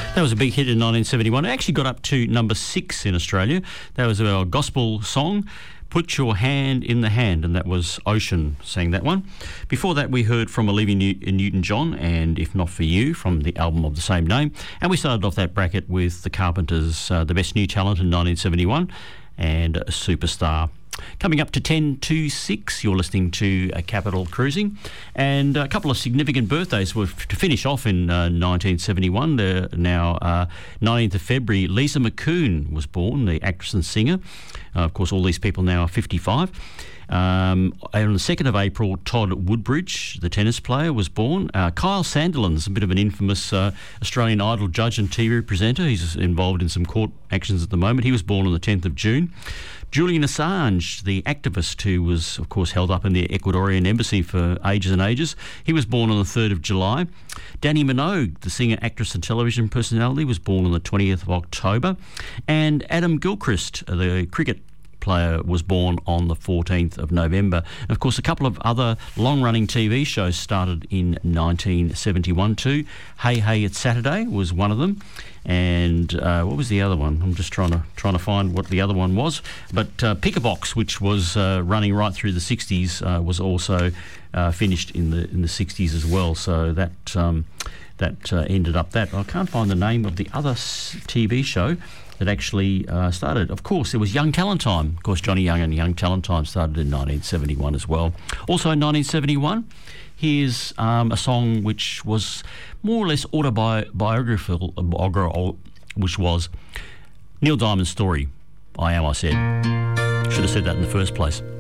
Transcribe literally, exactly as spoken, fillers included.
That was a big hit in nineteen seventy-one. It actually got up to number six in Australia. That was our gospel song, Put Your Hand in the Hand, and that was Ocean sang that one. Before that, we heard from Olivia Newton-John and If Not For You from the album of the same name. And we started off that bracket with the Carpenters' uh, The Best New Talent in nineteen seventy-one and a Superstar. Coming up to ten to six, you're listening to uh, Capital Cruising, and a couple of significant birthdays were f- to finish off in uh, nineteen seventy-one. The, now, uh, nineteenth of February, Lisa McCune was born, the actress and singer. Uh, of course, all these people now are fifty-five. Um, and on the second of April, Todd Woodbridge, the tennis player, was born. Uh, Kyle Sandilands, a bit of an infamous uh, Australian Idol judge and T V presenter. He's involved in some court actions at the moment. He was born on the tenth of June. Julian Assange, the activist who was, of course, held up in the Ecuadorian embassy for ages and ages, he was born on the third of July. Danny Minogue, the singer, actress and television personality, was born on the twentieth of October. And Adam Gilchrist, the cricket player, was born on the fourteenth of November. And of course, a couple of other long-running T V shows started in nineteen seventy-one too. Hey Hey It's Saturday was one of them, and uh, what was the other one? I'm just trying to trying to find what the other one was. But uh, Pick-a-Box, which was uh, running right through the sixties, uh, was also uh, finished in the in the sixties as well. So that um, that uh, ended up that. I can't find the name of the other T V show that actually uh, started. Of course, there was Young Talent Time. Of course, Johnny Young and Young Talent Time started in nineteen seventy-one as well. Also in nineteen seventy-one, here's um, a song which was more or less autobiographical, which was Neil Diamond's Story, I Am, I Said. Should have said that in the first place.